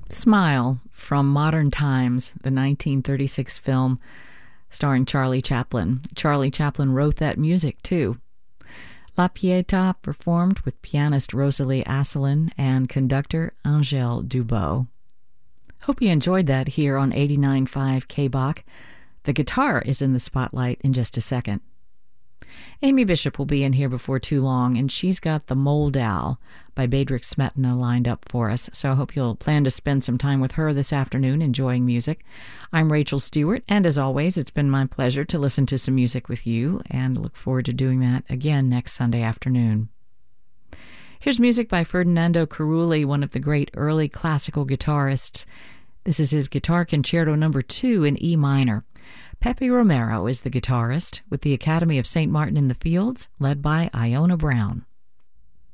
Smile from Modern Times, the 1936 film starring Charlie Chaplin. Charlie Chaplin wrote that music, too. La Pietà performed with pianist Rosalie Asselin and conductor Angèle Dubot. Hope you enjoyed that here on 89.5 KBOK. The guitar is in the spotlight in just a second. Amy Bishop will be in here before too long, and she's got The Moldau by Bedřich Smetana lined up for us, so I hope you'll plan to spend some time with her this afternoon enjoying music. I'm Rachel Stewart, and as always, it's been my pleasure to listen to some music with you, and look forward to doing that again next Sunday afternoon. Here's music by Ferdinando Carulli, one of the great early classical guitarists. This is his Guitar Concerto No. 2 in E minor. Pepe Romero is the guitarist, with the Academy of St. Martin in the Fields, led by Iona Brown.